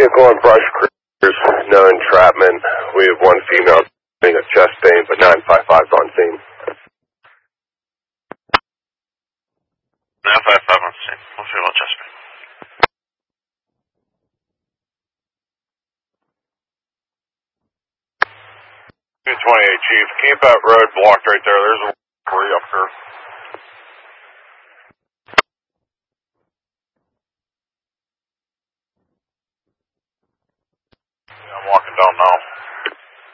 vehicle and brush cruisers, no entrapment. We have one female having a chest pain, but 955's on scene. 955 on scene. One female chest pain. 228, Chief. Keep that road blocked right there. There's a 3 up here. Yeah, I'm walking down now.